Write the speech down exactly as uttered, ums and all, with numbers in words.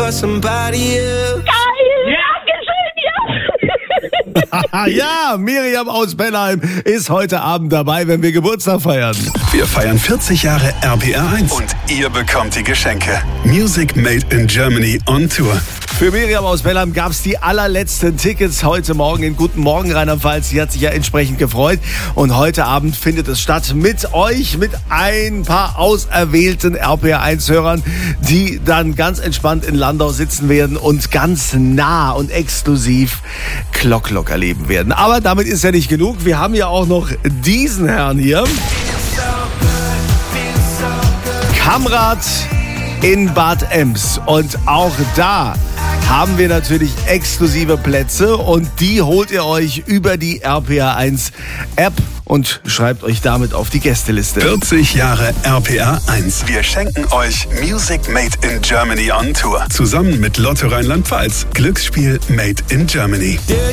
for somebody else. Geil! Ja, Ja, Miriam aus Bellheim ist heute Abend dabei, wenn wir Geburtstag feiern. Wir feiern vierzig Jahre R P R eins und ihr bekommt die Geschenke. Music Made in Germany on Tour. Für Miriam aus Bellheim gab es die allerletzten Tickets heute Morgen in Guten Morgen Rheinland-Pfalz. Sie hat sich ja entsprechend gefreut. Und heute Abend findet es statt mit euch, mit ein paar auserwählten R P R eins Hörern, die dann ganz entspannt in Landau sitzen werden und ganz nah und exklusiv Klock-Klock erleben werden. Aber damit ist ja nicht genug. Wir haben ja auch noch diesen Herrn hier. Kamrat in Bad Ems. Und auch da haben wir natürlich exklusive Plätze und die holt ihr euch über die R P R eins App und schreibt euch damit auf die Gästeliste. vierzig Jahre R P R eins. Wir schenken euch Music Made in Germany on Tour. Zusammen mit Lotto Rheinland-Pfalz. Glücksspiel Made in Germany.